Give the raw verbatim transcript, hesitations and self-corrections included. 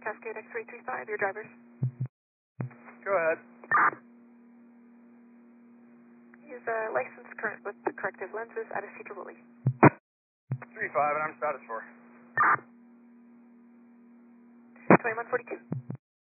Cascade X three three five, your drivers. Go ahead. He's uh, licensed current with the corrective lenses at a future release. three five, and I'm status four. twenty-one forty-two.